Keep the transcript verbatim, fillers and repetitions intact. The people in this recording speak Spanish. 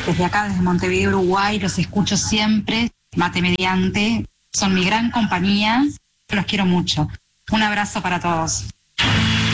Desde acá, desde Montevideo, Uruguay, los escucho siempre, mate mediante. Son mi gran compañía. Los quiero mucho. Un abrazo para todos.